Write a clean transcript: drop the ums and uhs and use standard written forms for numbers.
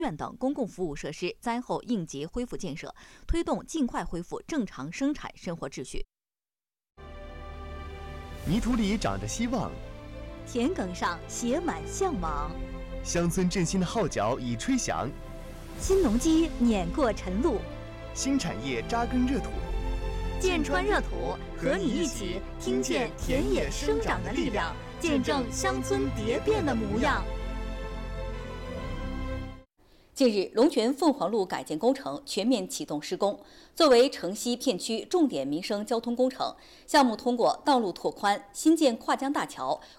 院等公共服务设施灾后应急恢复建设，推动尽快恢复正常生产生活秩序。 泥土里长着希望， 田埂上写满向往， 乡村振兴的号角已吹响， 新农机碾过晨露， 新产业扎根热土。 剑川热土，和你一起听见田野生长的力量，见证乡村蝶变的模样。 近日，龙泉凤凰路改建工程全面启动施工。作为城西片区重点民生交通工程，项目通过道路拓宽、新建跨江大桥、